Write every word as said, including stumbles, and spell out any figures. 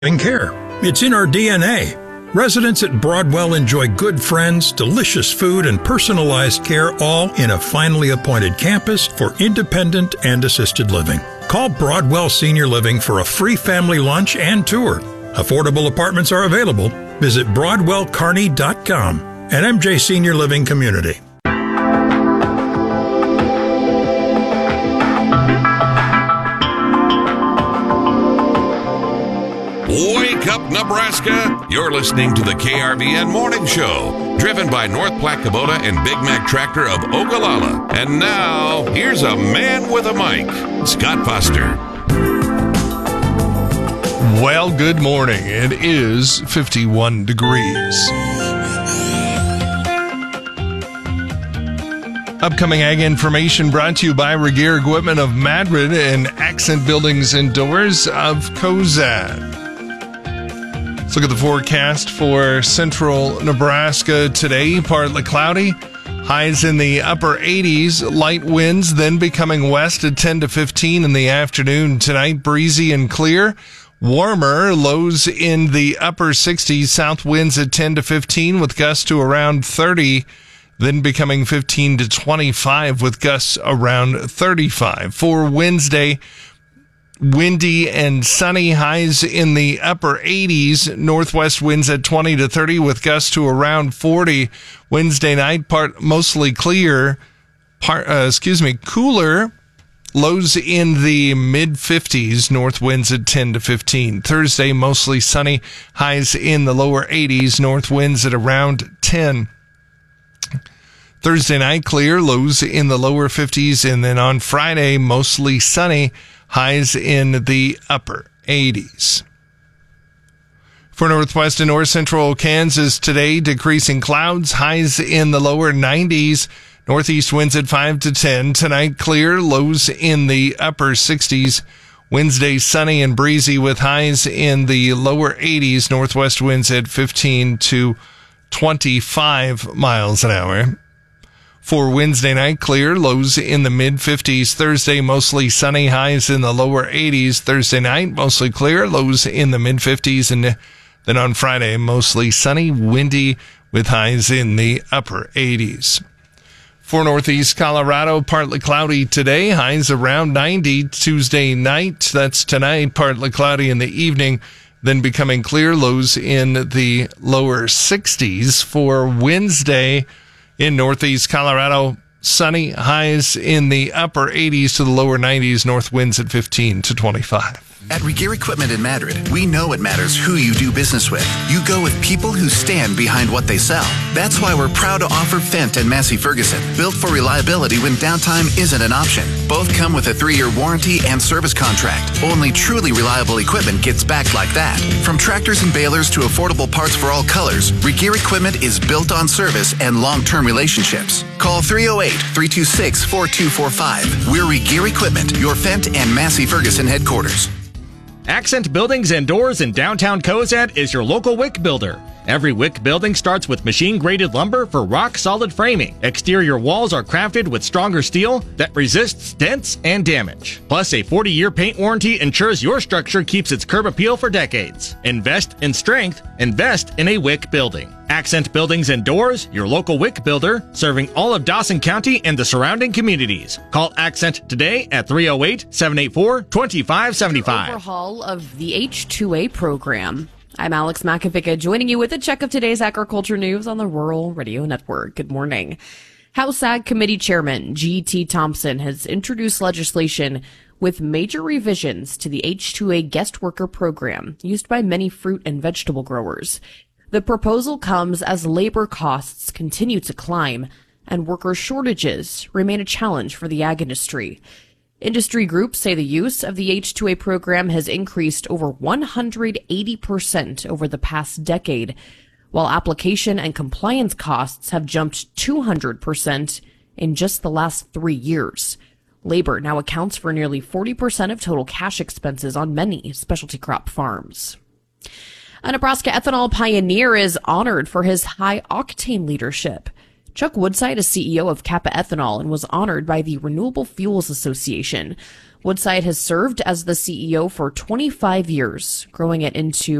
care. It's in our D N A. Residents at Broadwell enjoy good friends, delicious food, and personalized care, all in a finely appointed campus for independent and assisted living. Call Broadwell Senior Living for a free family lunch and tour. Affordable apartments are available. Visit broadwell kearney dot com. An M J Senior Living community. Wake up, Nebraska! You're listening to the K R V N Morning Show, driven by North Platte Kubota and Big Mac Tractor of Ogallala. And now, here's a man with a mic, Scott Foster. Well, good morning. It is fifty-one degrees. Upcoming ag information brought to you by Regeer Equipment of Madrid and Accent Buildings and Doors of Cozad. Let's look at the forecast for central Nebraska today. Partly cloudy. Highs in the upper eighties. Light winds then becoming west at ten to fifteen in the afternoon. Tonight, breezy and clear. Warmer. Lows in the upper sixties. South winds at ten to fifteen with gusts to around thirty. Then becoming fifteen to twenty-five with gusts around thirty-five. For Wednesday, windy and sunny, highs in the upper eighties, northwest winds at twenty to thirty with gusts to around forty. Wednesday night, part mostly clear, part, uh, excuse me, cooler, lows in the mid fifties, north winds at ten to fifteen. Thursday, mostly sunny, highs in the lower eighties, north winds at around ten. Thursday night, clear, lows in the lower fifties, and then on Friday, mostly sunny, highs in the upper eighties. For northwest and north central Kansas today, decreasing clouds, highs in the lower nineties, northeast winds at five to ten. Tonight, clear, lows in the upper sixties. Wednesday, sunny and breezy with highs in the lower eighties, northwest winds at fifteen to twenty-five miles an hour. For Wednesday night, clear, lows in the mid-fifties. Thursday, mostly sunny, highs in the lower eighties. Thursday night, mostly clear, lows in the mid-fifties. And then on Friday, mostly sunny, windy, with highs in the upper eighties. For northeast Colorado, partly cloudy today, highs around ninety. Tuesday night, that's tonight, partly cloudy in the evening, then becoming clear, lows in the lower sixties. For Wednesday, in northeast Colorado, sunny, highs in the upper eighties to the lower nineties, north winds at fifteen to twenty-five. At Regeer Equipment in Madrid, we know it matters who you do business with. You go with people who stand behind what they sell. That's why we're proud to offer Fendt and Massey Ferguson, built for reliability when downtime isn't an option. Both come with a three-year warranty and service contract. Only truly reliable equipment gets backed like that. From tractors and balers to affordable parts for all colors, Regeer Equipment is built on service and long-term relationships. Call three oh eight, three two six, four two four five. We're Regeer Equipment, your Fendt and Massey Ferguson headquarters. Accent Buildings and Doors in downtown Cozad is your local wick builder. Every wick building starts with machine-graded lumber for rock-solid framing. Exterior walls are crafted with stronger steel that resists dents and damage. Plus, a forty-year paint warranty ensures your structure keeps its curb appeal for decades. Invest in strength. Invest in a wick building. Accent Buildings and Doors, your local wick builder, serving all of Dawson County and the surrounding communities. Call Accent today at three oh eight, seven eight four, two five seven five. Overhaul of the H two A program. I'm Alex Makovica, joining you with a check of today's agriculture news on the Rural Radio Network. Good morning. House Ag Committee Chairman G T Thompson has introduced legislation with major revisions to the H two A guest worker program used by many fruit and vegetable growers. The proposal comes as labor costs continue to climb and worker shortages remain a challenge for the ag industry. Industry groups say the use of the H two A program has increased over one hundred eighty percent over the past decade, while application and compliance costs have jumped two hundred percent in just the last three years. Labor now accounts for nearly forty percent of total cash expenses on many specialty crop farms. A Nebraska ethanol pioneer is honored for his high-octane leadership. Chuck Woodside is C E O of Kappa Ethanol and was honored by the Renewable Fuels Association. Woodside has served as the C E O for twenty-five years, growing it into